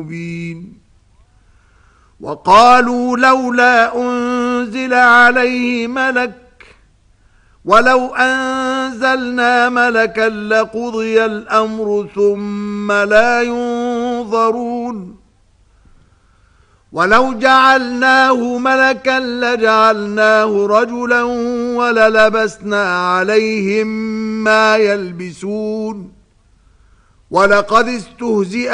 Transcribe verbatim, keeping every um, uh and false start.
مبين. وقالوا لولا أنزل عليه ملك ولو أنزلنا ملكا لقضي الأمر ثم لا ينظرون. ولو جعلناه ملكا لجعلناه رجلا وللبسنا عليهم ما يلبسون. ولقد استهزئ